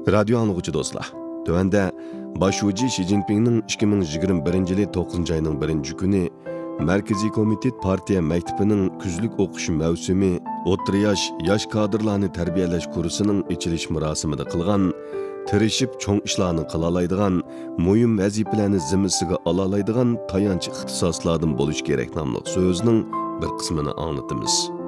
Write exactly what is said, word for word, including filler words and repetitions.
Radyo anlıqçı dostlar. Tövende başucu Xi Jinping'nin ikki ming yigirma birinchi yili to'qqizinchi ayning birinchi kuni Merkezi Komitet Partiya Mektebining kuzlik o'qish mavsumi o'rta yosh yosh kadrlarni tarbiyalash kursining ochilish marosimida qilgan, tirishib cho'ng ishlarni qila oladigan, muhim vazifalarni zimmasiga ola oladigan tayanch ixtisoslardan bo'lish kerak nomli so'zning bir qismini anglatamiz.